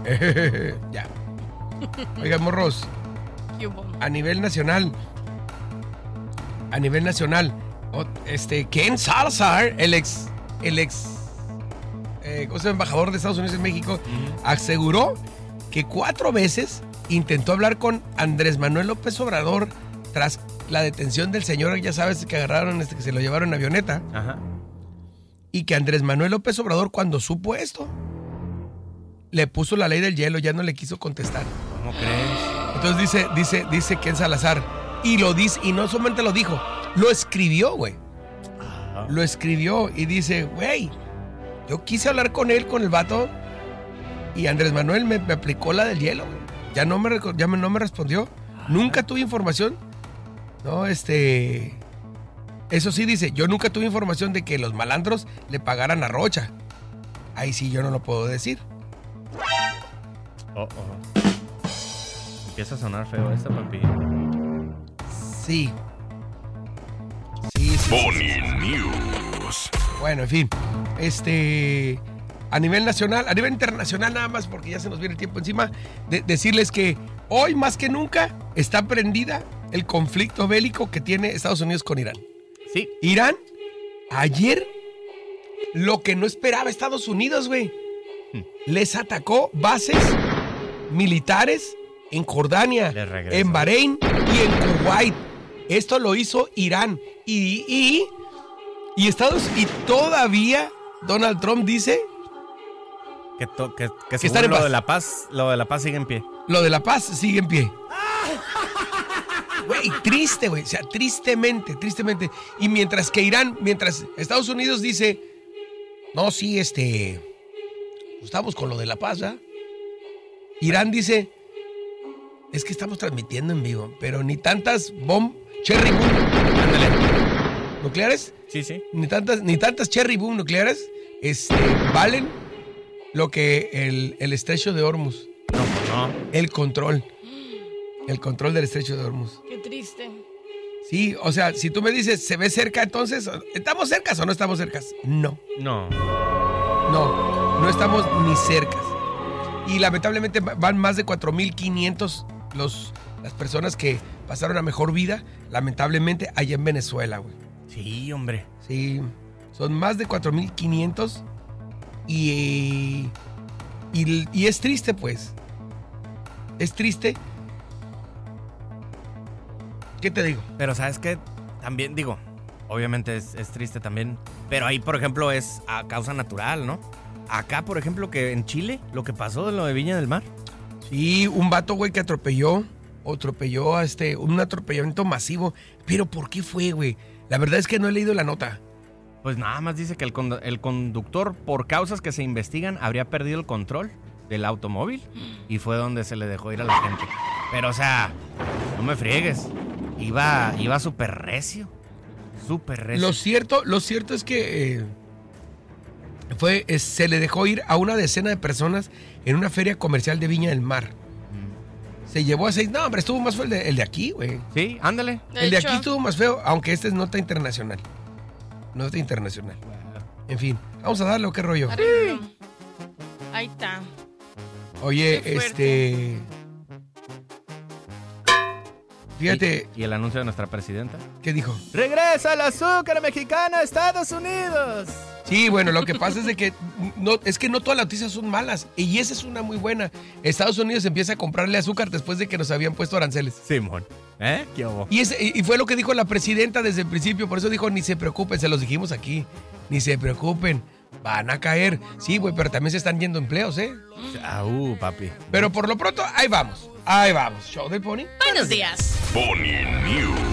Ya. Oigan, morros. A nivel nacional. Ken Salazar, el ex embajador de Estados Unidos en México, aseguró que 4 veces intentó hablar con Andrés Manuel López Obrador tras la detención del señor, ya sabes, que agarraron, que se lo llevaron en avioneta. Ajá. Y que Andrés Manuel López Obrador, cuando supo esto, le puso la ley del hielo, ya no le quiso contestar. ¿Cómo crees? Entonces dice Ken Salazar, y lo dice, y no solamente lo dijo, lo escribió, güey. Lo escribió y dice, güey, yo quise hablar con él, con el vato, y Andrés Manuel me aplicó la del hielo, güey. Ya no me respondió. Nunca tuve información. No, eso sí dice, yo nunca tuve información de que los malandros le pagaran a Rocha. Ahí sí yo no lo puedo decir. Empieza a sonar feo esta, papi. Sí. Pony News. Bueno, en fin. A nivel nacional, a nivel internacional nada más, porque ya se nos viene el tiempo encima, decirles que hoy más que nunca está prendida el conflicto bélico que tiene Estados Unidos con Irán. Sí. Irán, ayer, lo que no esperaba Estados Unidos, güey, les atacó bases militares en Jordania, en Bahrein y en Kuwait. Esto lo hizo Irán. Y todavía Donald Trump dice que según lo de la paz sigue en pie. Lo de la paz sigue en pie. Güey, triste, güey. O sea, tristemente. Y mientras Estados Unidos dice, no, sí, estamos con lo de la paz, ¿verdad? Irán dice, es que estamos transmitiendo en vivo, pero ni tantas cherry boom, ándale, nucleares. Sí. Ni tantas cherry boom nucleares, valen lo que el estrecho de Hormuz. No. El control del estrecho de Hormuz. Qué triste. Sí, o sea, si tú me dices, ¿se ve cerca entonces? ¿Estamos cercas o no estamos cercas? No estamos ni cercas. Y lamentablemente van más de 4,500 las personas que pasaron a mejor vida, lamentablemente, allá en Venezuela, güey. Sí, hombre. Sí, son más de 4,500 y es triste, pues. Es triste. ¿Qué te digo? Pero ¿sabes qué? También, digo, obviamente es triste también, pero ahí, por ejemplo, es a causa natural, ¿no? Acá, por ejemplo, que en Chile, lo que pasó de lo de Viña del Mar. Sí, un vato, güey, que atropelló un atropellamiento masivo. Pero ¿por qué fue, güey? La verdad es que no he leído la nota. Pues nada más dice que el conductor, por causas que se investigan, habría perdido el control del automóvil y fue donde se le dejó ir a la gente. Pero, o sea, no me friegues. Iba súper recio. Lo cierto es que se le dejó ir a una decena de personas en una feria comercial de Viña del Mar. Se llevó a 6. No, hombre, estuvo más feo el de aquí, güey. Sí, ándale. El de aquí estuvo más feo, aunque este es nota internacional. Nota internacional. En fin, vamos a darle o qué rollo. Ahí está. Oye, fíjate. ¿Y el anuncio de nuestra presidenta? ¿Qué dijo? ¡Regresa el azúcar mexicano a Estados Unidos! Sí, bueno, lo que pasa es de que no todas las noticias son malas. Y esa es una muy buena. Estados Unidos empieza a comprarle azúcar después de que nos habían puesto aranceles. Simón. ¿Qué hubo? Y fue lo que dijo la presidenta desde el principio. Por eso dijo, ni se preocupen, se los dijimos aquí. Ni se preocupen, van a caer. Sí, güey, pero también se están yendo empleos, ¿eh? Papi. Pero por lo pronto, ahí vamos. Show del Pony. Buenos días. Pony News.